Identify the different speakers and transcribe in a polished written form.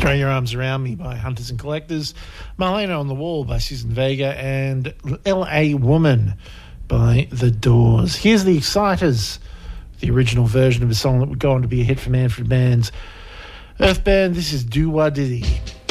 Speaker 1: Throw Your Arms Around Me by Hunters and Collectors, Marlena on the Wall by Susan Vega, and L.A. Woman by The Doors. Here's The Exciters, the original version of a song that would go on to be a hit for Manfred Mann's Earth Band. This is Do Wah Diddy.